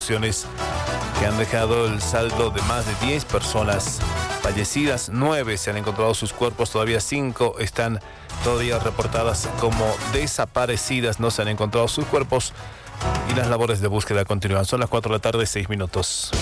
que han dejado el saldo de más de 10 personas fallecidas. 9 se han encontrado sus cuerpos, todavía 5 están todavía reportadas como desaparecidas, no se han encontrado sus cuerpos y las labores de búsqueda continúan. Son las 4 de la tarde, 6 minutos.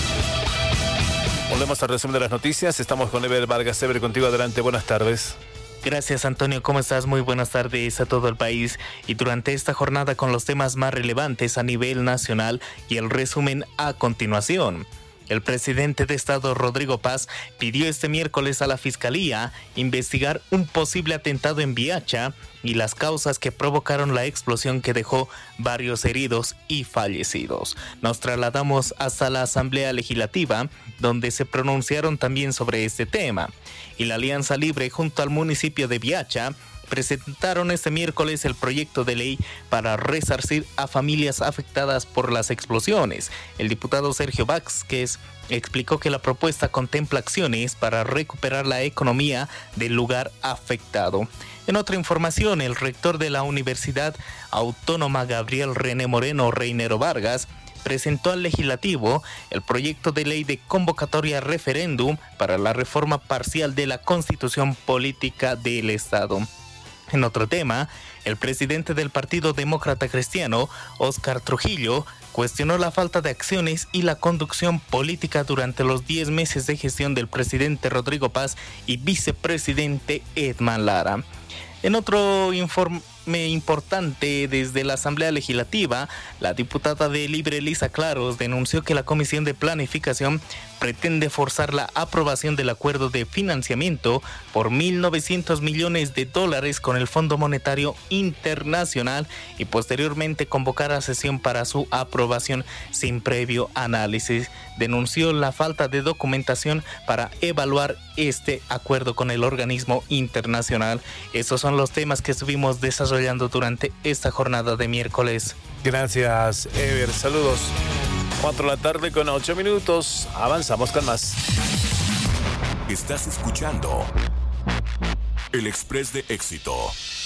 Volvemos al resumen de las noticias. Estamos con Ever Vargas. Ever, contigo adelante. Buenas tardes. Gracias, Antonio. ¿Cómo estás? Muy buenas tardes a todo el país. Y durante esta jornada con los temas más relevantes a nivel nacional y el resumen a continuación. El presidente de Estado, Rodrigo Paz, pidió este miércoles a la Fiscalía investigar un posible atentado en Viacha y las causas que provocaron la explosión que dejó varios heridos y fallecidos. Nos trasladamos hasta la Asamblea Legislativa, donde se pronunciaron también sobre este tema. Y la Alianza Libre, junto al municipio de Viacha, presentaron este miércoles el proyecto de ley para resarcir a familias afectadas por las explosiones. El diputado Sergio Vázquez explicó que la propuesta contempla acciones para recuperar la economía del lugar afectado. En otra información, el rector de la Universidad Autónoma Gabriel René Moreno Reinero Vargas presentó al legislativo el proyecto de ley de convocatoria a referéndum para la reforma parcial de la Constitución Política del Estado. En otro tema, el presidente del Partido Demócrata Cristiano, Óscar Trujillo, cuestionó la falta de acciones y la conducción política durante los 10 meses de gestión del presidente Rodrigo Paz y vicepresidente Edman Lara. En otro informe importante desde la Asamblea Legislativa, la diputada de Libre Lisa Claros denunció que la Comisión de Planificación pretende forzar la aprobación del acuerdo de financiamiento por $1.900 millones con el Fondo Monetario Internacional y posteriormente convocar a sesión para su aprobación sin previo análisis. Denunció la falta de documentación para evaluar este acuerdo con el organismo internacional. Esos son los temas que estuvimos desarrollando durante esta jornada de miércoles. Gracias, Ever. Saludos. 4 de la tarde con 8 minutos. Avanzamos con más. Estás escuchando El Express de Éxito.